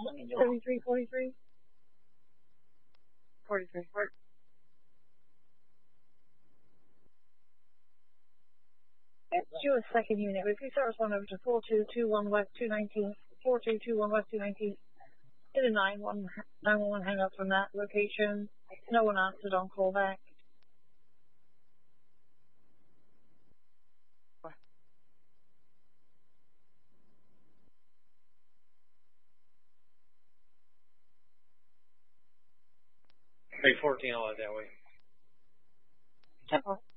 43. 43. It's you a second unit. Repeat service one over to 4221 West 219. 4221 West 219. Did a 911 hang up from that location. No one answered on callback. Hey, 14, I'll let that way. Temple.